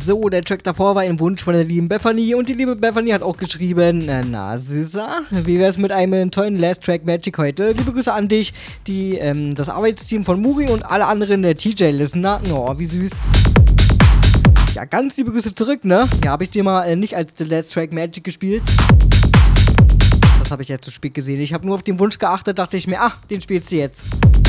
So, der Track davor war ein Wunsch von der lieben Bethany und die liebe Bethany hat auch geschrieben, na Süßer, wie wär's mit einem tollen Last Track Magic heute? Liebe Grüße an dich, das Arbeitsteam von Muri und alle anderen der TJ-Listener. Oh, wie süß. Ja, ganz liebe Grüße zurück, ne? Ja, habe ich dir mal nicht als The Last Track Magic gespielt. Das habe ich ja zu spät gesehen. Ich habe nur auf den Wunsch geachtet, dachte ich mir, den spielst du jetzt.